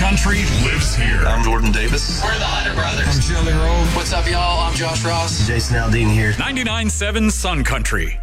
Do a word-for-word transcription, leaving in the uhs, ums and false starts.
Country lives here. I'm Jordan Davis. We're the Hunter Brothers. I'm Shirley Rowe. What's up, y'all? I'm Josh Ross. Jason Aldean here. ninety-nine point seven Sun Country.